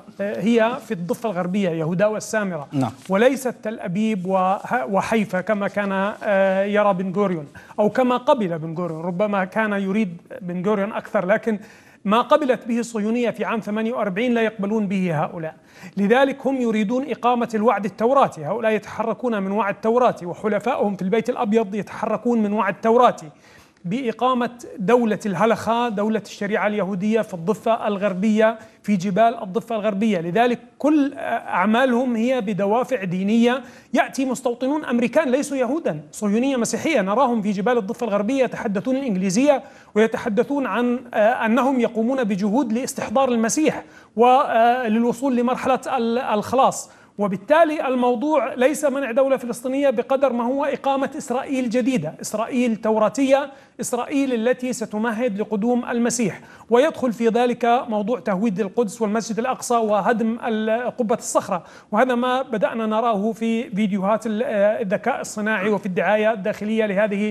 هي في الضفة الغربية، يهوداء والسامرة، وليست تل أبيب وحيفا كما كان يرى بن غوريون أو كما قبل بن غوريون. ربما كان يريد بن غوريون أكثر، لكن ما قبلت به الصهيونية في عام 48 لا يقبلون به هؤلاء. لذلك هم يريدون إقامة الوعد التوراتي، هؤلاء يتحركون من وعد توراتي، وحلفائهم في البيت الأبيض يتحركون من وعد توراتي بإقامة دولة الهلخة، دولة الشريعة اليهودية في الضفة الغربية، في جبال الضفة الغربية. لذلك كل أعمالهم هي بدوافع دينية. يأتي مستوطنون أمريكان ليسوا يهودا، صهيونية مسيحية، نراهم في جبال الضفة الغربية يتحدثون الإنجليزية ويتحدثون عن أنهم يقومون بجهود لاستحضار المسيح وللوصول لمرحلة الخلاص. وبالتالي الموضوع ليس منع دولة فلسطينية بقدر ما هو إقامة إسرائيل جديدة، إسرائيل توراتية، إسرائيل التي ستمهد لقدوم المسيح. ويدخل في ذلك موضوع تهويد القدس والمسجد الأقصى وهدم قبة الصخرة، وهذا ما بدأنا نراه في فيديوهات الذكاء الصناعي وفي الدعاية الداخلية لهذه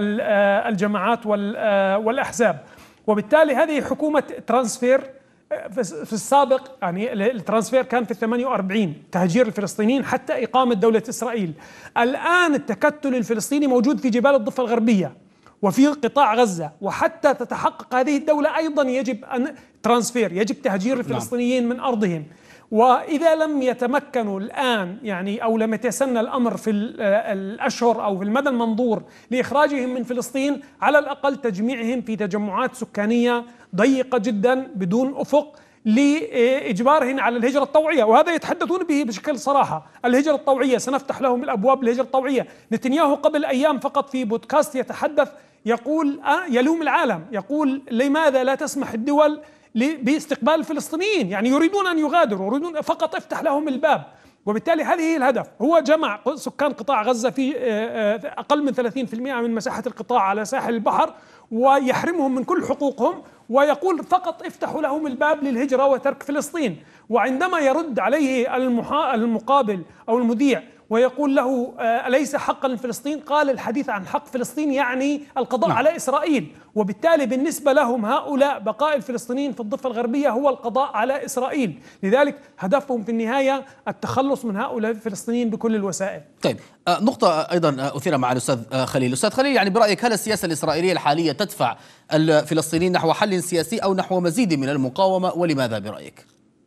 الجماعات والأحزاب. وبالتالي هذه حكومة ترانسفير. في السابق يعني الترانسفير كان في 48 تهجير الفلسطينيين حتى إقامة دولة إسرائيل. الآن التكتل الفلسطيني موجود في جبال الضفة الغربية وفي قطاع غزة، وحتى تتحقق هذه الدولة أيضا يجب أن ترانسفير، يجب تهجير الفلسطينيين من أرضهم. وإذا لم يتمكنوا الآن يعني أو لم يتسنى الأمر في الأشهر أو في المدى المنظور لإخراجهم من فلسطين، على الأقل تجميعهم في تجمعات سكانية ضيقة جدا بدون أفق لإجبارهم على الهجرة الطوعية. وهذا يتحدثون به بشكل صراحة، الهجرة الطوعية، سنفتح لهم الأبواب للهجرة الطوعية. نتنياهو قبل أيام فقط في بودكاست يتحدث يقول يلوم العالم، يقول لماذا لا تسمح الدول باستقبال الفلسطينيين؟ يعني يريدون أن يغادروا، يريدون فقط افتح لهم الباب. وبالتالي هذه الهدف، هو جمع سكان قطاع غزة في أقل من 30% من مساحة القطاع على ساحل البحر ويحرمهم من كل حقوقهم، ويقول فقط افتحوا لهم الباب للهجرة وترك فلسطين. وعندما يرد عليه المقابل أو المذيع ويقول له أليس حقا لفلسطين؟ قال الحديث عن حق فلسطين يعني القضاء على إسرائيل. وبالتالي بالنسبة لهم هؤلاء بقاء الفلسطينيين في الضفة الغربية هو القضاء على إسرائيل. لذلك هدفهم في النهاية التخلص من هؤلاء الفلسطينيين بكل الوسائل. طيب، نقطة أيضا أثيرها مع الأستاذ خليل. أستاذ خليل، يعني برأيك هل السياسة الإسرائيلية الحالية تدفع الفلسطينيين نحو حل سياسي أو نحو مزيد من المقاومة، ولماذا برأيك؟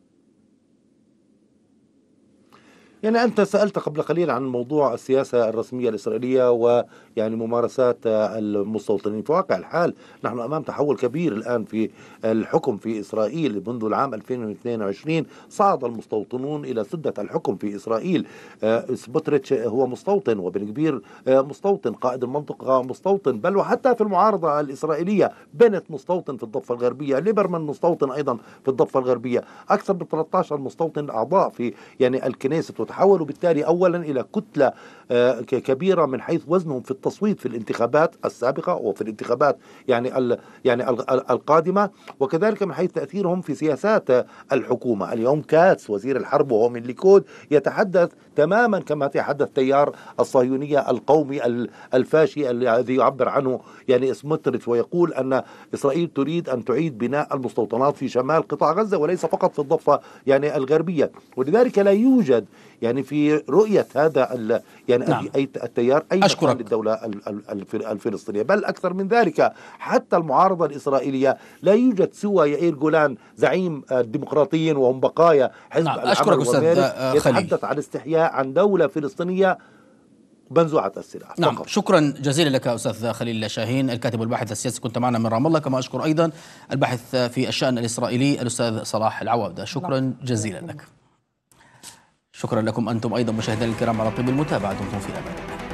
يعني أنت سألت قبل قليل عن موضوع السياسة الرسمية الإسرائيلية ويعني ممارسات المستوطنين. في واقع الحال نحن أمام تحول كبير الآن في الحكم في إسرائيل. منذ العام 2022 صعد المستوطنون إلى سدة الحكم في إسرائيل. سموتريتش هو مستوطن، وبن كبير مستوطن، قائد المنطقة مستوطن، بل وحتى في المعارضة الإسرائيلية بنت مستوطن في الضفة الغربية، ليبرمان مستوطن أيضا في الضفة الغربية، أكثر من 13 مستوطن أعضاء في يعني الكنيسة، تحولوا بالتالي أولا إلى كتلة كبيرة من حيث وزنهم في التصويت في الانتخابات السابقة وفي الانتخابات يعني القادمة، وكذلك من حيث تأثيرهم في سياسات الحكومة. اليوم كاتس وزير الحرب وهو من ليكود يتحدث تماما كما يتحدث تيار الصهيونية القومي الفاشي الذي يعبر عنه يعني سموتريتش، ويقول أن إسرائيل تريد أن تعيد بناء المستوطنات في شمال قطاع غزة وليس فقط في الضفة يعني الغربية. ولذلك لا يوجد يعني في رؤية هذا يعني أي التيار أي مكان للدولة الفلسطينية، بل أكثر من ذلك حتى المعارضة الإسرائيلية لا يوجد سوى يائير جولان زعيم الديمقراطيين وهم بقايا حزب العمل والمارس يتحدث عن استحياء عن دولة فلسطينية منزوعة السلاح. نعم، شكرا جزيلا لك أستاذ خليل شاهين، الكاتب والباحث السياسي، كنت معنا من رام الله. كما أشكر أيضا الباحث في الشأن الإسرائيلي الأستاذ صلاح العوادة، شكرا جزيلا لك. شكرا لكم أنتم أيضا مشاهدينا الكرام على طيب المتابعة. دمتم في أمان.